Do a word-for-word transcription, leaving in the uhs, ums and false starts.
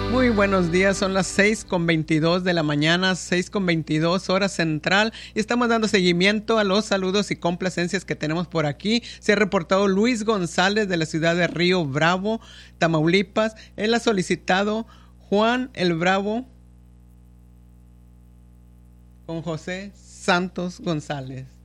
Muy buenos días, son las seis con veintidós de la mañana, seis con veintidós hora central, y estamos dando seguimiento a los saludos y complacencias que tenemos por aquí. Se ha reportado Luis González de la ciudad de Río Bravo, Tamaulipas. Él ha solicitado Juan el Bravo con José Santos González.